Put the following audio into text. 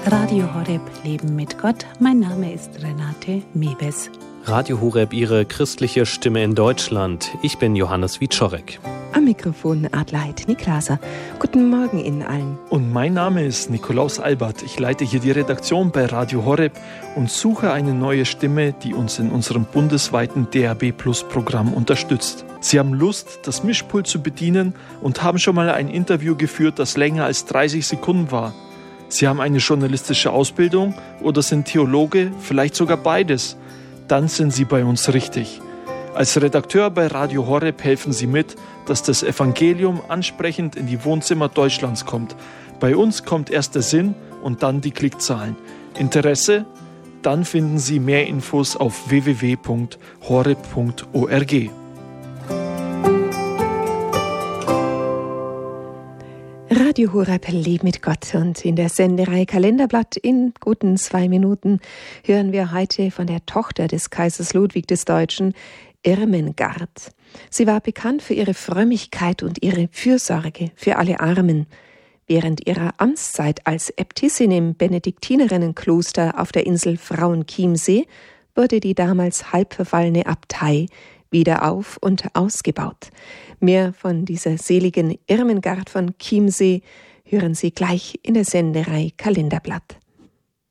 Radio Horeb Leben mit Gott. Mein Name ist Renate Mewes. Radio Horeb, Ihre christliche Stimme in Deutschland. Ich bin Johannes Wieczorek. Am Mikrofon Adelheid Niklaser. Guten Morgen Ihnen allen. Und mein Name ist Nikolaus Albert. Ich leite hier die Redaktion bei Radio Horeb und suche eine neue Stimme, die uns in unserem bundesweiten DAB+-Programm unterstützt. Sie haben Lust, das Mischpult zu bedienen und haben schon mal ein Interview geführt, das länger als 30 Sekunden war. Sie haben eine journalistische Ausbildung oder sind Theologe, vielleicht sogar beides. Dann sind Sie bei uns richtig. Als Redakteur bei Radio Horeb helfen Sie mit, dass das Evangelium ansprechend in die Wohnzimmer Deutschlands kommt. Bei uns kommt erst der Sinn und dann die Klickzahlen. Interesse? Dann finden Sie mehr Infos auf www.horeb.org. Radio Horeb Leben mit Gott, und in der Sendereihe Kalenderblatt in guten 2 Minuten hören wir heute von der Tochter des Kaisers Ludwig des Deutschen, Irmengard. Sie war bekannt für ihre Frömmigkeit und ihre Fürsorge für alle Armen. Während ihrer Amtszeit als Äbtissin im Benediktinerinnenkloster auf der Insel Frauenchiemsee wurde die damals halb verfallene Abtei wieder auf- und ausgebaut. Mehr von dieser seligen Irmengard von Chiemsee hören Sie gleich in der Sendereihe Kalenderblatt.